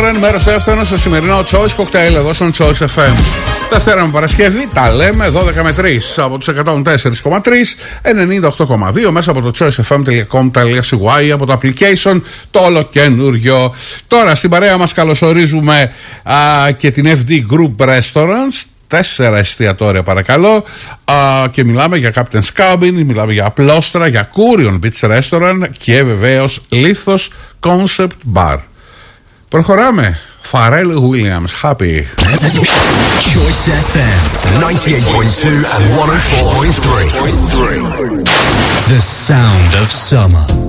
Restaurant, μέρος δεύτερο στο σημερινό Choice Cocktail εδώ στον Choice FM. Δευτέρα με Παρασκευή τα λέμε 12 με 3 από τους 104,3, 98,2 μέσα από το choicefm.com.cy, από το application το ολοκένουργιο. Τώρα στην παρέα μας καλωσορίζουμε και την FD Group Restaurants. 4 εστιατόρια παρακαλώ, και μιλάμε για Captain's Cabin, μιλάμε για Απλόστρα, για Curion Beach Restaurant και βεβαίως Λίθος Concept Bar. Προχωράμε. Pharrell Williams, Happy. Choice FM 98.2 and 104.3. The sound of summer.